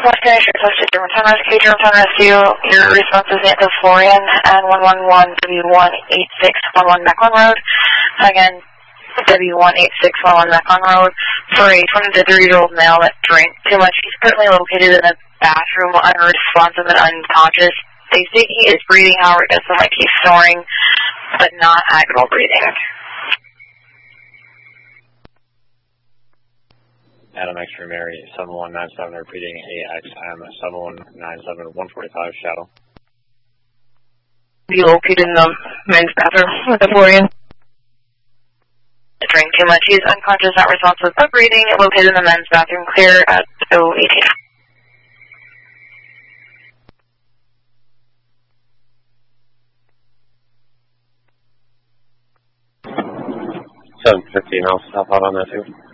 Destination requested Germantown Rescue. Your response is Santa Florian and 111W18611 Mecklen Road. Again, W18611 Mecklen Road for a 23-year-old male that drank too much. He's currently located in a bathroom, unresponsive and unconscious. They say he is breathing, however, it doesn't like he's snoring, but not agonal breathing. Adam X-ray Mary 7197 repeating AXM 7197 145 shadow. Be located in the men's bathroom with the Florian. Drank too much. He's unconscious, not responsive, but breathing. Located in the men's bathroom. Clear at 018. 715. I'll stop out on that too.